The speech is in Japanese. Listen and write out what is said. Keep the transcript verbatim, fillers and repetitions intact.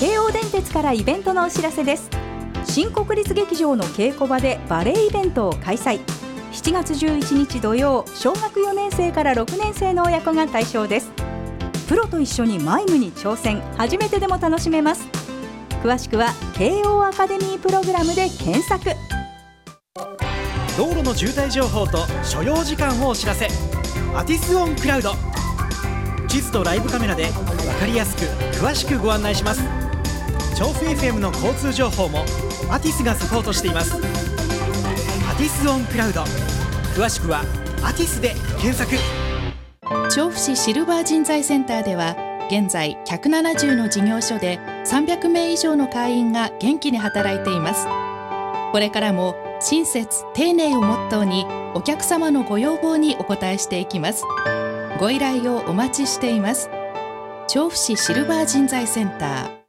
京王電鉄からイベントのお知らせです。新国立劇場の稽古場でバレエイベントを開催。しちがつじゅういちにち土曜、小学よねん生からろくねん生の親子が対象です。プロと一緒にマイムに挑戦、初めてでも楽しめます。詳しくは慶応アカデミープログラムで検索。 道路の渋滞情報と所要時間をお知らせ。アティスオンクラウド。地図とライブカメラで分かりやすく詳しくご案内します。調布 エフエム の交通情報もアティスがサポートしています。アティスオンクラウド、詳しくはアティスで検索。 調布市シルバー人材センターでは現在ひゃくななじゅうの事業所でさんびゃくめい以上の会員が元気に働いています。これからも親切丁寧をモットーにお客様のご要望にお応えしていきます。ご依頼をお待ちしています。調布市シルバー人材センター。